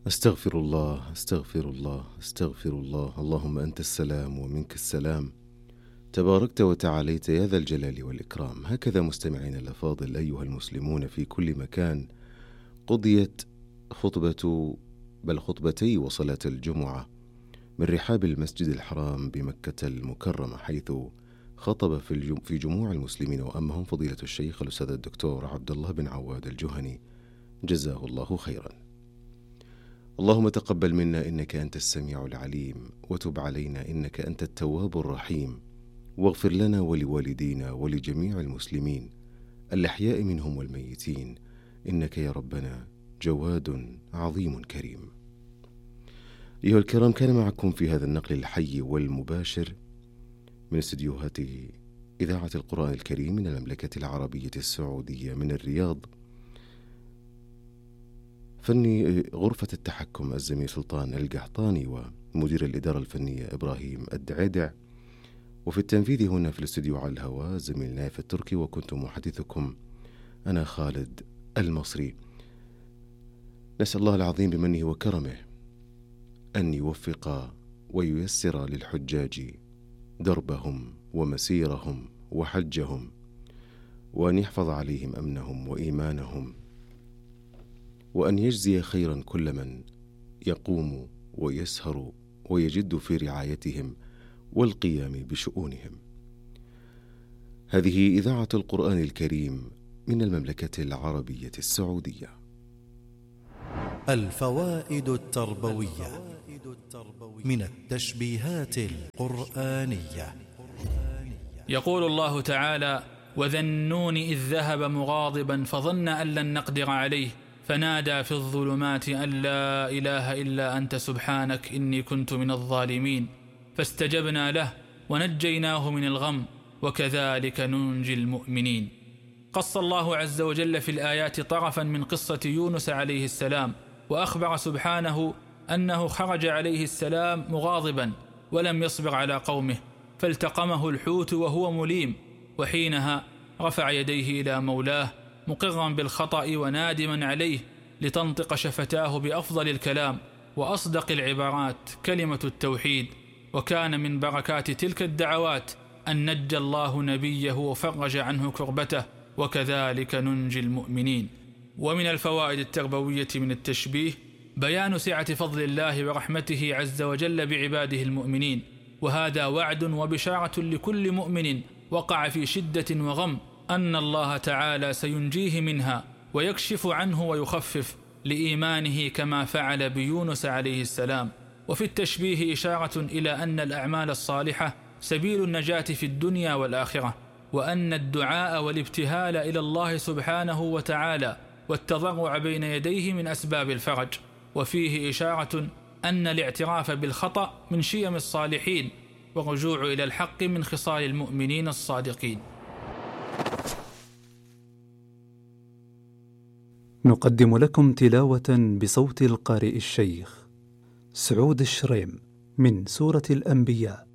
أستغفر الله أستغفر الله أستغفر الله. اللهم أنت السلام ومنك السلام، تباركت وتعاليت يا ذا الجلال والإكرام. هكذا مستمعين الأفاضل أيها المسلمون في كل مكان، قضيت خطبتي وصلاة الجمعة من رحاب المسجد الحرام بمكة المكرمة، حيث خطب في جموع المسلمين وأمهم فضيلة الشيخ الأستاذ الدكتور عبد الله بن عواد الجهني، جزاه الله خيرا. اللهم تقبل منا إنك أنت السميع العليم، وتب علينا إنك أنت التواب الرحيم، واغفر لنا ولوالدينا ولجميع المسلمين الأحياء منهم والميتين، إنك يا ربنا جواد عظيم كريم. أيها الكرام، كان معكم في هذا النقل الحي والمباشر من استديوهات إذاعة القرآن الكريم من المملكة العربية السعودية من الرياض، فني غرفة التحكم الزميل سلطان القحطاني، ومدير الإدارة الفنية إبراهيم الدعيدع، وفي التنفيذ هنا في الاستديو على الهواء زميل نايف التركي، وكنت محدثكم أنا خالد المصري. نسأل الله العظيم بمنه وكرمه أن يوفق وييسر للحجاج دربهم ومسيرهم وحجهم، وأن يحفظ عليهم أمنهم وإيمانهم، وأن يجزي خيرا كل من يقوم ويسهر ويجد في رعايتهم والقيام بشؤونهم. هذه إذاعة القرآن الكريم من المملكة العربية السعودية. الفوائد التربوية من التشبيهات القرآنية. يقول الله تعالى: وذا النون إذ ذهب مغاضبا فظن أن لن نقدر عليه فنادى في الظلمات أن لا إله إلا أنت سبحانك إني كنت من الظالمين فاستجبنا له ونجيناه من الغم وكذلك ننجي المؤمنين. قص الله عز وجل في الآيات طرفا من قصة يونس عليه السلام، وأخبر سبحانه أنه خرج عليه السلام مغاضبا ولم يصبر على قومه، فالتقمه الحوت وهو مليم، وحينها رفع يديه إلى مولاه مقرا بالخطأ ونادما عليه، لتنطق شفتاه بأفضل الكلام وأصدق العبارات كلمة التوحيد. وكان من بركات تلك الدعوات أن نجى الله نبيه وفرج عنه كربته، وكذلك ننجي المؤمنين. ومن الفوائد التربوية من التشبيه بيان سعة فضل الله ورحمته عز وجل بعباده المؤمنين، وهذا وعد وبشارة لكل مؤمن وقع في شدة وغم أن الله تعالى سينجيه منها ويكشف عنه ويخفف لإيمانه كما فعل بيونس عليه السلام. وفي التشبيه إشارة إلى أن الأعمال الصالحة سبيل النجاة في الدنيا والآخرة، وأن الدعاء والابتهال إلى الله سبحانه وتعالى والتضرع بين يديه من أسباب الفرج. وفيه إشارة أن الاعتراف بالخطأ من شيم الصالحين، والرجوع إلى الحق من خصال المؤمنين الصادقين. نقدم لكم تلاوة بصوت القارئ الشيخ سعود الشريم من سورة الأنبياء.